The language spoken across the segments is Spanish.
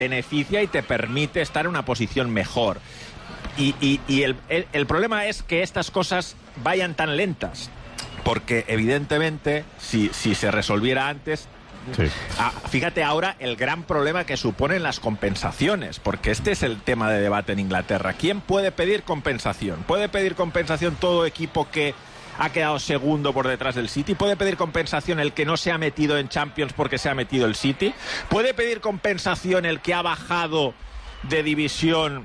beneficia y te permite estar en una posición mejor. Y el problema es que estas cosas vayan tan lentas, porque evidentemente si se resolviera antes... Sí. Fíjate ahora el gran problema que suponen las compensaciones, porque este es el tema de debate en Inglaterra. ¿Quién puede pedir compensación? ¿Puede pedir compensación todo equipo que ha quedado segundo por detrás del City? ¿Puede pedir compensación el que no se ha metido en Champions porque se ha metido el City? ¿Puede pedir compensación el que ha bajado de división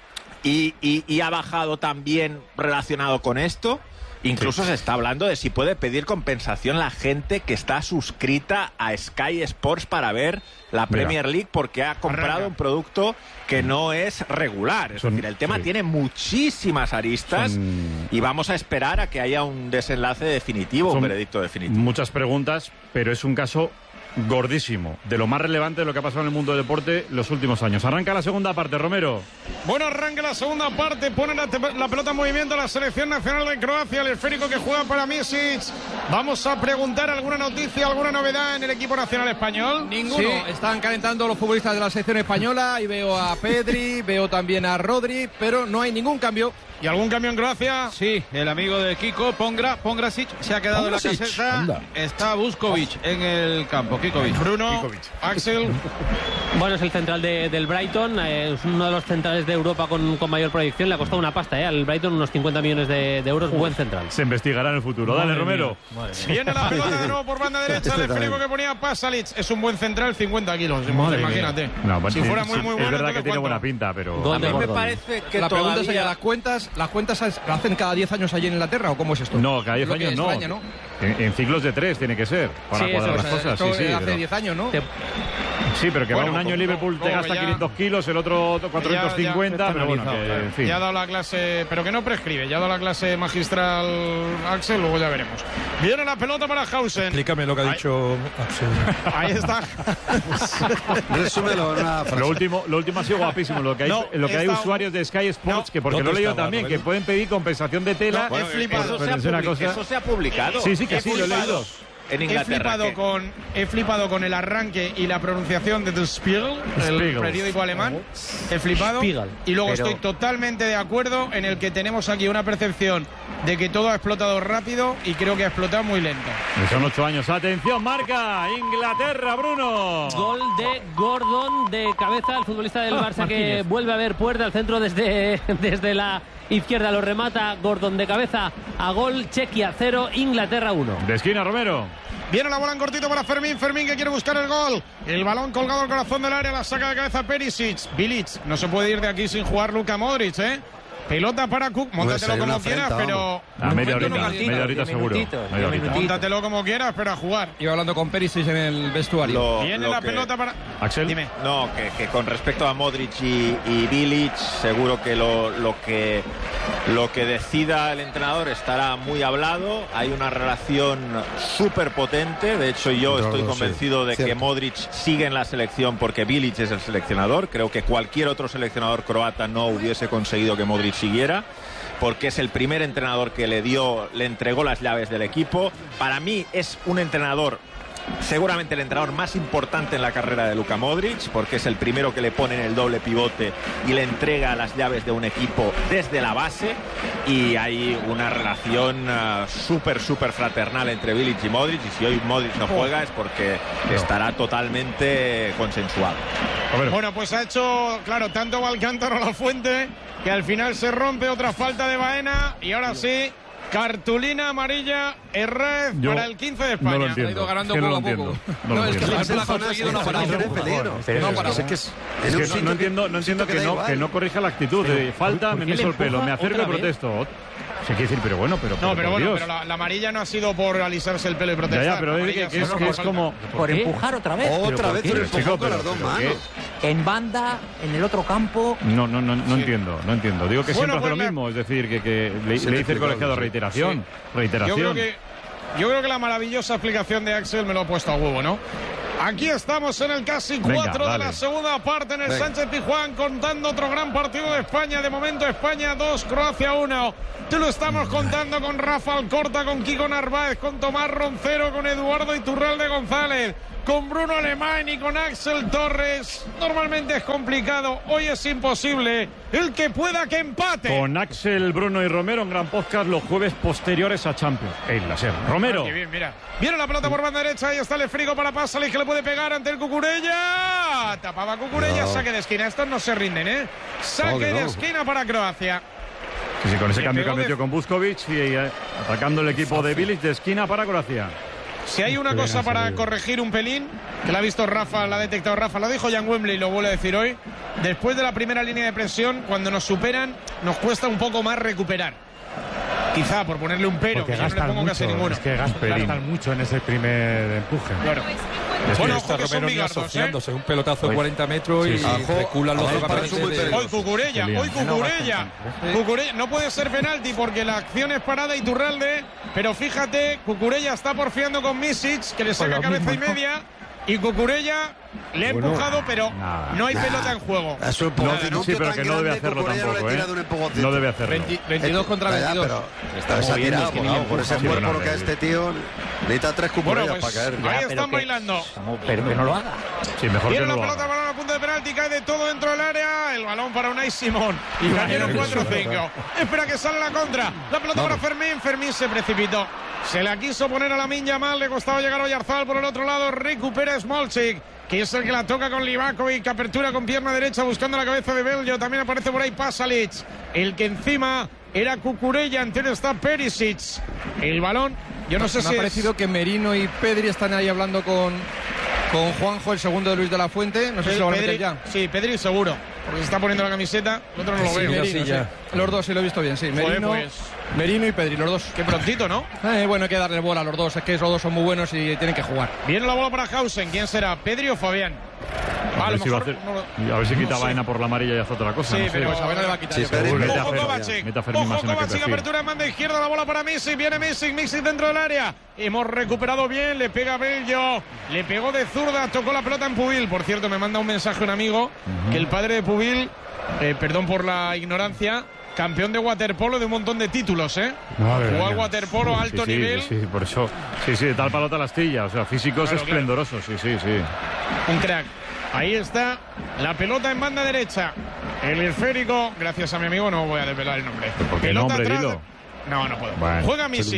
y ha bajado también relacionado con esto? Incluso se está hablando de si puede pedir compensación la gente que está suscrita a Sky Sports para ver la Premier League porque ha comprado un producto que no es regular. Es decir, el tema tiene muchísimas aristas y vamos a esperar a que haya un desenlace definitivo, un veredicto definitivo. Muchas preguntas, pero es un caso gordísimo, de lo más relevante de lo que ha pasado en el mundo del deporte los últimos años. Arranca la segunda parte, Romero. Bueno, arranca la segunda parte, pone la pelota en movimiento la selección nacional de Croacia, el esférico que juega para Misic. Vamos a preguntar alguna noticia, alguna novedad en el equipo nacional español. Ninguno. Sí, están calentando los futbolistas de la selección española y veo a Pedri, veo también a Rodri, pero no hay ningún cambio. ¿Y algún cambio en Croacia? Sí, el amigo de Kiko, Pongrasic, se ha quedado en la caseta. Está Vuskovic en el campo. Kikovic. Bruno, Axel. Bueno, es el central del Brighton, es uno de los centrales de Europa con mayor proyección. Le ha costado una pasta, al Brighton unos 50 millones de euros. Buen central. Se investigará en el futuro. Dale, Romero. Viene la pelota de nuevo por banda derecha del esférico que ponía Pasalic. Es un buen central, 50 kilos. Imagínate. No, si fuera muy bueno. Es verdad que tiene buena pinta, pero... A mí me parece que la pregunta es allá, ¿las cuentas hacen cada 10 años allí en Inglaterra o cómo es esto? No, cada 10 años no. España, ¿no? En ciclos de 3 tiene que ser, para cuadrar las cosas. Sí, hace 10 años, ¿no? Sí, pero que va un año en Liverpool, te gasta 500 kilos, el otro 450, pero bueno, que, en fin. Ya ha dado la clase, pero que no prescribe, ya ha dado la clase magistral Axel, luego ya veremos. Viene la pelota para Hausen. Explícame lo que ha dicho Axel. Ahí está. Resúmelo en una frase. Lo último ha sido guapísimo, lo que hay usuarios de Sky Sports, que porque lo he leído también, que pueden pedir compensación de tela. He flipado. Eso se ha publicado. Sí, que sí, lo he leído. He flipado con el arranque y la pronunciación de The Spiegel, el periódico alemán. He flipado. Y luego estoy totalmente de acuerdo en el que tenemos aquí una percepción de que todo ha explotado rápido y creo que ha explotado muy lento. Son 8 años. Atención, marca Inglaterra, Bruno. Gol de Gordon de cabeza, el futbolista del Barça que vuelve a ver puerta al centro desde la izquierda. Lo remata Gordon de cabeza a gol. Chequia 0, Inglaterra 1. De esquina, Romero. Viene la bola en cortito para Fermín que quiere buscar el gol. El balón colgado al corazón del área, la saca de cabeza Perisic. Bilic, no se puede ir de aquí sin jugar Luka Modric, Pelota para Cook, móntatelo como quieras, pero... media horita seguro. Móntatelo como quieras, pero a jugar. Iba hablando con Perisic en el vestuario. Viene la pelota para... Axel. Dime. No, que con respecto a Modric y Bilic, seguro que lo que decida el entrenador estará muy hablado. Hay una relación súper potente. De hecho, yo estoy convencido de que Modric sigue en la selección porque Bilic es el seleccionador. Creo que cualquier otro seleccionador croata no hubiese conseguido que Modric siguiera, porque es el primer entrenador que le entregó las llaves del equipo. Para mí es un entrenador, seguramente el entrenador más importante en la carrera de Luka Modric, porque es el primero que le pone en el doble pivote y le entrega las llaves de un equipo desde la base, y hay una relación súper fraternal entre Bilic y Modric, y si hoy Modric no juega es porque estará totalmente consensuado. Bueno, pues ha hecho, claro, tanto Alcántara a la fuente que al final se rompe. Otra falta de Baena y ahora sí, cartulina amarilla Herrez para el 15 de España. No lo entiendo. Ha ido ganando poco a poco. No, es que la ha conseguido una parada. No entiendo que no corrija la actitud. Falta, me meso el pelo, me acerco y protesto. Se quiere decir, pero la amarilla no ha sido por alisarse el pelo y protestar. Ya, pero es como... Por empujar otra vez. Otra vez por empujón con las dos manos. En banda, en el otro campo. No entiendo. Digo que siempre hace lo mismo, es decir, que le dice el colegiado reiteración. Yo creo que la maravillosa explicación de Axel me lo ha puesto a huevo, ¿no? Aquí estamos en el casi 4 de la segunda parte en el Sánchez Pizjuán, contando otro gran partido de España. De momento España 2, Croacia 1. Te lo estamos contando con Rafa Alcorta, con Kiko Narváez, con Tomás Roncero, con Eduardo Iturralde González, con Bruno Alemán y con Axel Torres. Normalmente es complicado, hoy es imposible. El que pueda que empate. Con Axel, Bruno y Romero, un gran podcast los jueves posteriores a Champions. En la SER. Romero. Bien, mira. Viene la pelota por banda derecha, ahí está el esférico para Pasalic, que le puede pegar ante el Cucurella. Tapaba Cucurella, saque de esquina. Estos no se rinden, ¿eh? Saque de esquina para Croacia. Sí, con ese cambio que ha metido con Vuskovic y atacando el equipo de Bilic de esquina para Croacia. Si hay una cosa para corregir un pelín, que la ha visto Rafa, la ha detectado Rafa, lo dijo Jan Wembley y lo vuelve a decir hoy, después de la primera línea de presión, cuando nos superan, nos cuesta un poco más recuperar. Quizá por ponerle un pero, que yo no le pongo casi ninguno. Es que gastan mucho en ese primer empuje. Claro. Bueno, ojo que son bigardos, asociándose un pelotazo de 40 metros y reculan los jugadores. Hoy Cucurella. Cucurella. No puede ser penalti porque la acción es parada Iturralde, pero fíjate, Cucurella está porfiando con Misic, que le saca cabeza y media, y Cucurella le ha empujado, pero no hay pelota en juego. Sí, pero que no debe hacerlo tampoco, ¿eh? No debe hacerlo. 22 contra 22. Está desatirado, por ese cuerpo lo que a este tío necesita 3 Cucurellas para caer. Ahí están bailando. Pero que no lo haga. Sí, mejor que no lo haga. Viene la pelota, balón a punto de penalti, cae de todo dentro del área. El balón para Unai Simón. Y cayeron 4-5. Espera que sale la contra. La pelota para Fermín. Fermín se precipitó. Se la quiso poner a Lamine Yamal. Le costaba llegar a Oyarzabal por el otro lado. Recupera Smolcic, que es el que la toca con Livakovic, apertura con pierna derecha buscando la cabeza de Bello. También aparece por ahí Pasalic, el que encima era Cucurella, entero está Perisic. El balón, yo no sé si me ha parecido que Merino y Pedri están ahí hablando con Juanjo, el segundo de Luis de la Fuente. No sé si lo van a meter ya. Sí, Pedri seguro, porque se está poniendo la camiseta. El otro no lo veo. Merino, sí. Los dos sí lo he visto bien, sí. Merino y Pedri, los dos. Qué prontito, ¿no? Bueno, hay que darle bola a los dos. Es que los dos son muy buenos y tienen que jugar. Viene la bola para Hausen. ¿Quién será? ¿Pedri o Fabián? A ver si quita Baena por la amarilla y hace otra cosa. Sí, pero pues a Baena le va a quitar. Ojo Kovacic, apertura en banda izquierda, la bola para Misic. Viene Misic dentro del área. Hemos recuperado bien, le pega Bello. Le pegó de zurda, tocó la pelota en Pubil. Por cierto, me manda un mensaje un amigo que el padre de Pubil, perdón por la ignorancia, campeón de waterpolo de un montón de títulos, ¿eh? Jugó al waterpolo a alto nivel. Sí, por eso. Sí, de tal palo tal astilla. O sea, físicos esplendorosos. Sí. Un crack. Ahí está la pelota en banda derecha. El esférico, gracias a mi amigo, no voy a desvelar el nombre. ¿Por qué pelota nombre, atrás. dilo? No puedo. Bueno. Juega Misic.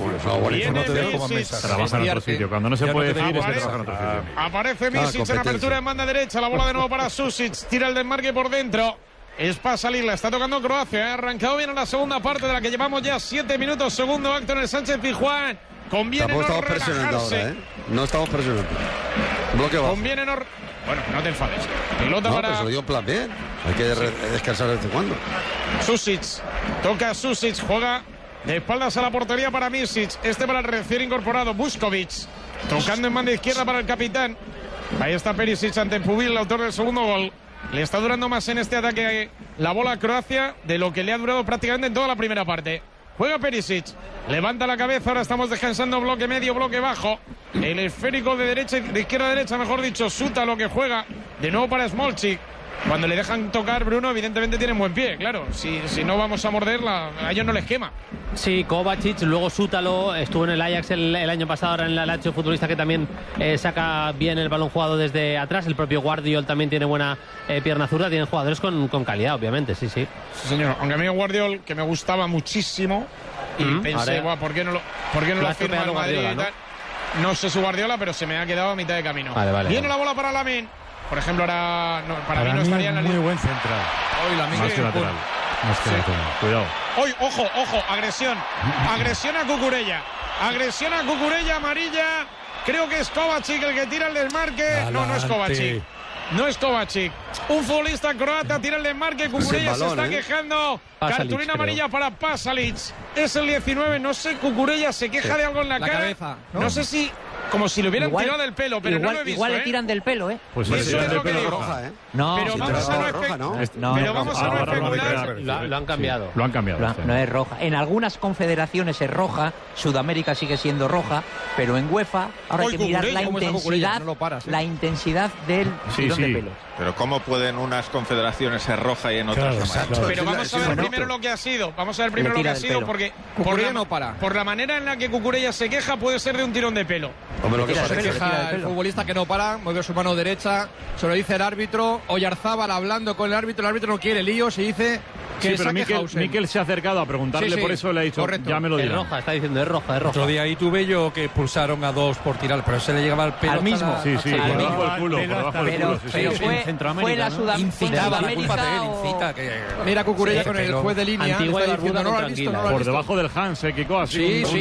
Trabaja en otro sitio. Cuando no se puede decir es que trabaja en otro sitio. Aparece Misic en apertura en banda derecha. La bola de nuevo para Susic. Tira el desmarque por dentro. Es para salir, la está tocando Croacia. Ha arrancado bien en la segunda parte de la que llevamos ya 7 minutos. Segundo acto en el Sánchez-Pizjuán. Conviene no relajarse. Ahora, No estamos presionando. Bloque bajo. Conviene no... Bueno, no te enfades. Pelota para... Pues lo dio en plan bien. Hay que descansar de vez en cuando. Susic. Toca Susic. Juega de espaldas a la portería para Misic. Este para el recién incorporado Vuskovic. Tocando en banda izquierda para el capitán. Ahí está Perisic ante Pubil, el autor del segundo gol. Le está durando más en este ataque la bola a Croacia de lo que le ha durado prácticamente en toda la primera parte. Juega Perisic, levanta la cabeza, ahora estamos descansando bloque medio, bloque bajo. El esférico de izquierda a derecha, mejor dicho, Suta lo que juega. De nuevo para Smolcic. Cuando le dejan tocar, Bruno, evidentemente tienen buen pie, claro. Si no vamos a morderla, a ellos no les quema. Sí, Kovacic, luego Sútalo, estuvo en el Ajax el año pasado, ahora en la Lazio, futbolista que también saca bien el balón jugado desde atrás. El propio Guardiol también tiene buena pierna zurda. Tienen jugadores con calidad, obviamente, sí. Sí, señor. Aunque a mí Guardiol, que me gustaba muchísimo, y pensé, ¿por qué no lo firma el Madrid y tal? No sé su Guardiola, pero se me ha quedado a mitad de camino. Viene la bola para Lamine. Por ejemplo, ahora para mí no estaría en la línea. Muy buen central. Hoy Lamine más que lateral. Cuidado. Hoy, ojo, agresión. Agresión a Cucurella. Agresión a Cucurella, amarilla. Creo que es Kovacic el que tira el desmarque. No es Kovacic. No es Kovacic. Un futbolista croata tira el desmarque. Cucurella se está quejando. Cartulina amarilla para Pasalic. Es el 19. No sé, Cucurella se queja de algo en la cara. Cabeza, no sé si... Como si le hubieran tirado del pelo, pero no lo he visto. Igual le tiran del pelo, ¿eh? Pues eso es lo que digo. No, pero si vamos a no especular. Lo han cambiado. Sí, lo han cambiado. No es roja. En algunas confederaciones es roja. Sudamérica sigue siendo roja. Pero en UEFA ahora hay que mirar la intensidad del tirón de pelo. Pero ¿cómo pueden unas confederaciones ser roja y en otras amarillas? Claro. Pero vamos a ver primero lo que ha sido. Vamos a ver primero lo que ha sido, porque por la manera en la que Cucurella se queja puede ser de un tirón de pelo. Hombre, lo que se queja el futbolista que no para, mueve su mano derecha, se lo dice el árbitro. Oyarzábal hablando con el árbitro no quiere lío, se dice que pero Mikel se ha acercado a preguntarle, por eso le ha dicho, correcto, ya me lo dirá. Es roja, está diciendo, es roja. Otro día ahí tuve yo que expulsaron a 2 por tirar, pero se le llegaba el pelo al mismo. Sí, por debajo del culo, Pero fue la Sudamérica. Mira Cucurella con el juez de línea. Antigua y barbuda, no lo has visto. Por debajo del Hans se quicó así. Un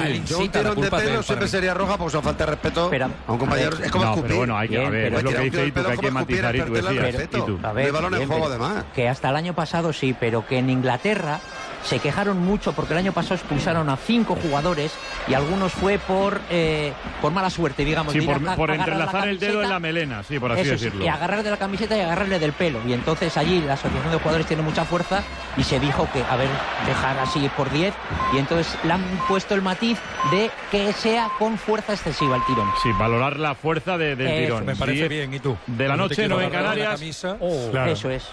tirón de pelo siempre sería roja porque son falta de respeto a un compañero. Es como escupir. Pero bueno, hay que ver, es lo que dice Itu, que hay que matizar y tú decías. A ver, balón en juego además. Que hasta el año pasado sí, pero que en Inglaterra se quejaron mucho porque el año pasado expulsaron a 5 jugadores y algunos fue por mala suerte, digamos. Sí, por entrelazar el dedo en la melena, sí, por así decirlo. Y agarrar de la camiseta y agarrarle del pelo. Y entonces allí la asociación de jugadores tiene mucha fuerza y se dijo que, dejar así por 10. Y entonces le han puesto el matiz de que sea con fuerza excesiva el tirón. Sí, valorar la fuerza del tirón. Me parece bien, ¿y tú? De la noche, 9 en Canarias. Claro, eso es.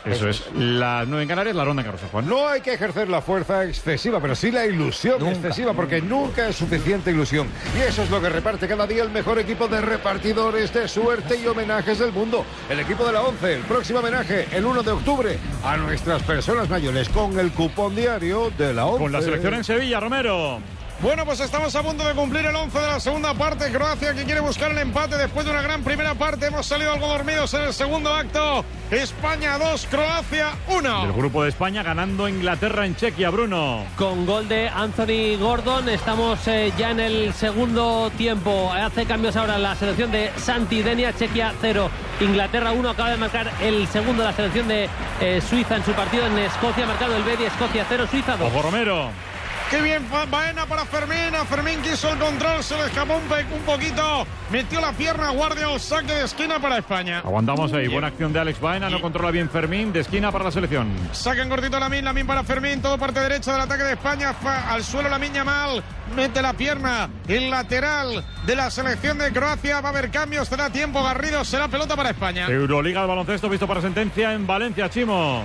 Las 9 en Canarias, la ronda Carlos Juan. No hay que ejercer la fuerza excesiva, pero sí la ilusión excesiva, porque nunca es suficiente ilusión. Y eso es lo que reparte cada día el mejor equipo de repartidores de suerte y homenajes del mundo. El equipo de la 11, el próximo homenaje, el 1 de octubre, a nuestras personas mayores, con el cupón diario de la 11. Con la selección en Sevilla, Romero. Bueno, pues estamos a punto de cumplir el 11 de la segunda parte. Croacia que quiere buscar el empate después de una gran primera parte. Hemos salido algo dormidos en el segundo acto. España 2, Croacia 1. El grupo de España ganando Inglaterra en Chequia, Bruno. Con gol de Anthony Gordon. Estamos ya en el segundo tiempo. Hace cambios ahora la selección de Santi Denia. Chequia 0, Inglaterra 1. Acaba de marcar el segundo de la selección de Suiza en su partido en Escocia. Ha marcado el Bedi. Escocia 0, Suiza 2. Ojo, Romero. Qué bien Baena para Fermín. A Fermín quiso el control, se le escapó un poquito. Metió la pierna, Guardiola, saque de esquina para España. Aguantamos ahí, buena acción de Alex Baena, no controla bien Fermín, de esquina para la selección. Saca en cortito Lamine para Fermín, todo parte derecha del ataque de España. Al suelo Lamine Yamal, mete la pierna. El lateral de la selección de Croacia, va a haber cambios, será tiempo, Garrido, será pelota para España. Euroliga de baloncesto, visto para sentencia en Valencia, Chimo.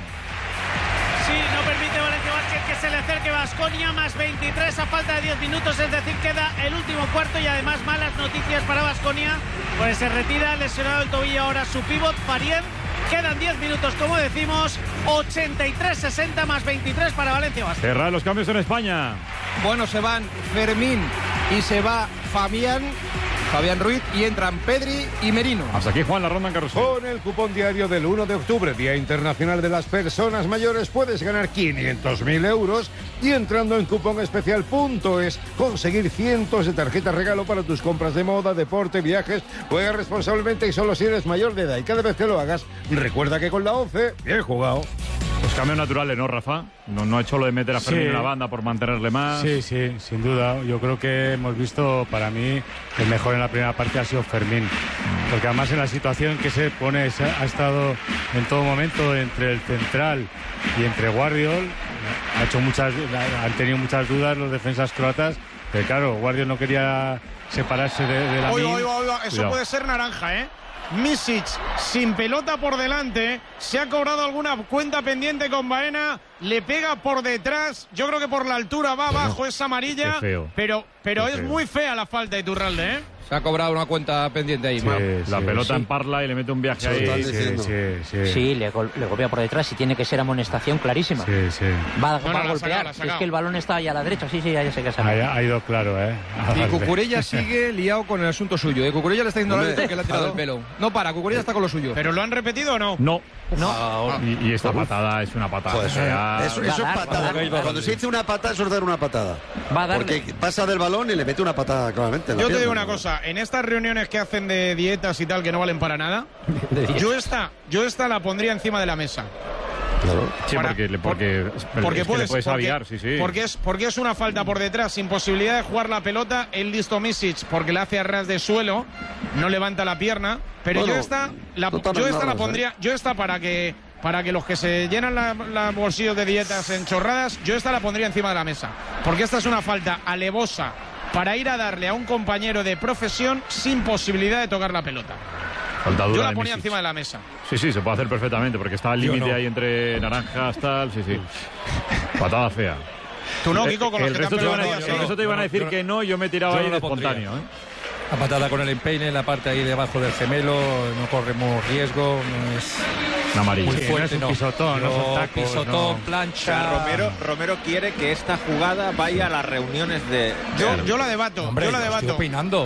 Sí, no permite Valencia Vázquez que se le acerque Baskonia, más 23 a falta de 10 minutos, es decir, queda el último cuarto y además malas noticias para Baskonia, pues se retira lesionado el tobillo ahora su pívot, Farien. Quedan 10 minutos, como decimos, 83-60 más 23 para Valencia Vázquez. Cerrar los cambios en España. Bueno, se van Fermín y se va Fabián Ruiz y entran Pedri y Merino. Hasta aquí, Juan, la ronda en carrusel. Con el cupón diario del 1 de octubre, Día Internacional de las Personas Mayores, puedes ganar 500.000 euros y entrando en cuponespecial.es conseguir cientos de tarjetas regalo para tus compras de moda, deporte, viajes. Juega responsablemente y solo si eres mayor de edad. Y cada vez que lo hagas, recuerda que con la 11, bien jugado. Pues cambios naturales, ¿no, Rafa? No ha hecho lo de meter a Fermín en la banda por mantenerle más. Sí, sin duda. Yo creo que hemos visto, para mí, el mejor en la primera parte ha sido Fermín. Porque además en la situación que se pone, ha estado en todo momento entre el central y entre Guardiol. Han tenido muchas dudas los defensas croatas. Pero claro, Guardiol no quería separarse de la Oiga, eso puede ser naranja, ¿eh? Misic sin pelota por delante, se ha cobrado alguna cuenta pendiente con Baena, le pega por detrás, yo creo que por la altura va abajo, es amarilla, pero es muy fea la falta de Iturralde, ¿eh? Se ha cobrado una cuenta pendiente ahí. La pelota en parla y le mete un viaje ahí. Sí, le golpea por detrás y tiene que ser amonestación clarísima. Va a golpear. Es que el balón está ahí a la derecha. Sí, ya sé que se ha ido claro, ¿eh? Y Cucurella sigue liado con el asunto suyo. Cucurella le está diciendo a la que le ha tirado el pelo. No para, Cucurella está con lo suyo. ¿Pero lo han repetido o no? No. Y esta patada es una patada. Eso es patada. Cuando se dice una patada, eso es dar una patada. Porque pasa del balón y le mete una patada claramente. Yo te digo una cosa. En estas reuniones que hacen de dietas y tal, que no valen para nada, yo esta la pondría encima de la mesa. Claro. Sí, porque puedes aviar, sí. Porque es una falta por detrás, sin posibilidad de jugar la pelota. El listo Misic, porque la hace a ras de suelo, no levanta la pierna. Pero yo esta la pondría, para que los que se llenan los bolsillos de dietas en chorradas, yo esta la pondría encima de la mesa. Porque esta es una falta alevosa para ir a darle a un compañero de profesión sin posibilidad de tocar la pelota. Falta dura. Yo la de ponía Misic. encima de la mesa. Sí, se puede hacer perfectamente, porque está el límite ahí entre naranjas, tal, sí. Patada fea. Tú no, Kiko, con los el que resto te iban a decir que no, yo me he tirado ahí de espontáneo. La patada con el empeine en la parte ahí debajo del gemelo, no corremos riesgo, no es amarillo. muy fuerte, no es un pisotón, no son tacos, pisotón, no. plancha. O sea, Romero quiere que esta jugada vaya a las reuniones de... Yo la debato, Hombre, yo la debato. estoy opinando.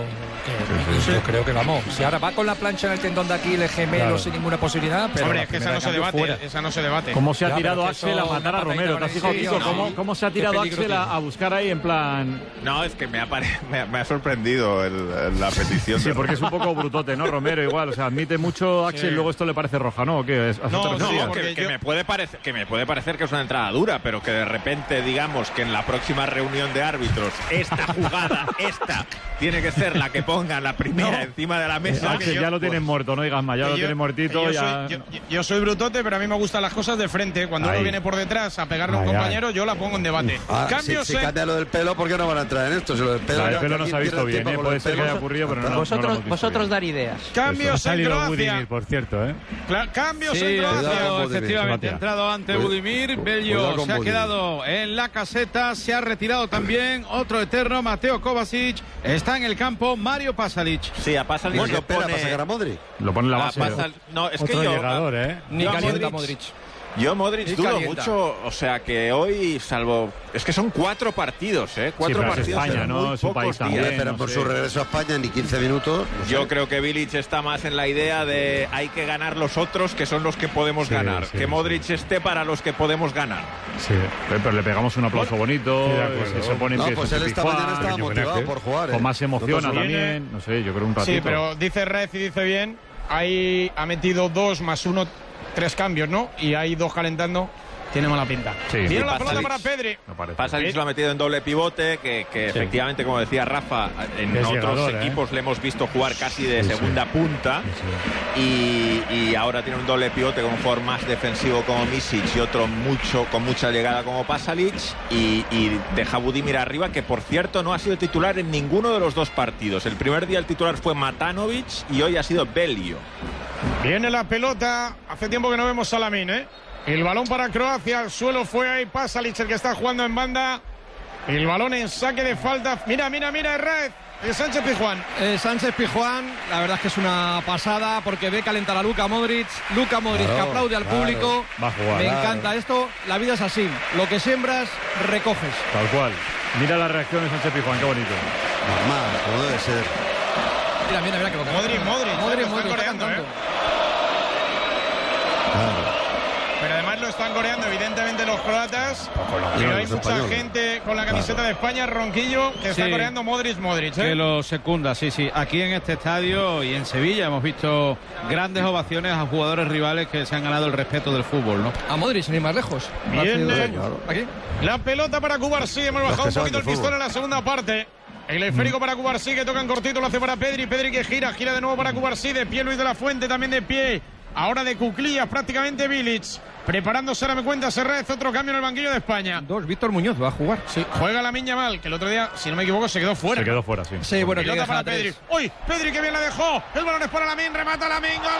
Yo creo que vamos. Si ahora va con la plancha en el tendón de aquí, el gemelo sin ninguna posibilidad. Pero hombre, es que esa no se debate. ¿Cómo se ha tirado Axel a matar a Romero? ¿Te has fijado, Kiko? ¿Cómo se ha tirado Axel a buscar ahí en plan...? No, es que me ha sorprendido la petición. Sí, porque es un poco brutote, ¿no? Romero igual, o sea, admite mucho Axel, luego esto le parece roja, ¿no? ¿O qué? Me puede parecer que es una entrada dura, pero que de repente digamos que en la próxima reunión de árbitros esta jugada, tiene que ser la que pongan la primera encima de la mesa. Axel ya lo tienen muerto, no digas más, ya lo tienen muertito. Yo soy brutote, pero a mí me gustan las cosas de frente. Cuando uno viene por detrás a pegarle a un compañero, yo la pongo en debate. Si cambia lo del pelo, ¿por qué no van a entrar en esto? Si lo del pelo, no se ha visto bien, puede ser que haya ocurrido, pero no. Vosotros dar ideas. Cambios en Croacia. Budimir, por cierto, Cambios en Croacia. Efectivamente, ha entrado ante Budimir. Bello se ha quedado en la caseta. Se ha retirado también otro eterno, Mateo Kovacic. Está en el campo Mario Pasalic. Sí, a Pasalic lo pone... ¿Para sacar a Modric? Lo pone en la base. No, es otro que llegador, Ni calienta Modric. Yo Modric dudo mucho, o sea que hoy, salvo... Es que son 4 partidos, 4 partidos. Es España, ¿no? Es un país también. Pero por su regreso a España ni 15 minutos. Yo creo que Bilic está más en la idea de hay que ganar los otros, que son los que podemos ganar. Que Modric esté para los que podemos ganar. Sí, pero le pegamos un aplauso bonito, se pone en pie. Pues él esta mañana estaba motivado por jugar. Con más emociona también, no sé, yo creo un ratito. Sí, pero dice Rez y dice bien, ahí ha metido 2 más 1, 3 cambios, ¿no? Y hay 2 calentando. Tiene mala pinta. Tiene la pelota para Pedri. Pasalic lo ha metido en doble pivote, que efectivamente, como decía Rafa, en otros equipos le hemos visto jugar casi de segunda punta. Y ahora tiene un doble pivote con un jugador más defensivo como Misic y otro con mucha llegada como Pasalic. Y deja a Budimir arriba, que por cierto no ha sido titular en ninguno de los 2 partidos. El primer día el titular fue Matanovic y hoy ha sido Belio. Viene la pelota. Hace tiempo que no vemos a Lamín, El balón para Croacia, el suelo fue ahí Pasalic, el que está jugando en banda. El balón en saque de falta. Mira, Herrera. Sánchez Pizjuán. Sánchez Pizjuán, la verdad es que es una pasada porque ve calentar a Luka Modric. Que aplaude al público. Va a jugar. Me encanta esto. La vida es así. Lo que siembras, recoges. Tal cual. Mira la reacción de Sánchez Pizjuán, qué bonito. Normal, como debe ser. Mira que Modric está cantando. Pero además lo están coreando evidentemente los croatas. Pero hay mucha gente con la camiseta de España, Ronquillo, que está coreando Modric. Que lo secunda, sí. Aquí en este estadio y en Sevilla hemos visto grandes ovaciones a jugadores rivales que se han ganado el respeto del fútbol, ¿no? A Modric, sin ir más lejos. Viene la pelota para Cubarsí. Hemos bajado un poquito el pistón en la segunda parte. El esférico para Cubarsí, que toca en cortito, lo hace para Pedri. Pedri que gira de nuevo para Cubarsí. De pie Luis de la Fuente, también de pie. Ahora de cuclillas prácticamente Bilic. Preparándose, ahora me cuenta Serrez, otro cambio en el banquillo de España. Víctor Muñoz va a jugar. Sí, juega Lamine Yamal, que el otro día, si no me equivoco, se quedó fuera. Sí. Pelota para Pedri. ¡Uy! Pedri que bien la dejó. El balón es para Lamine, remata Lamine.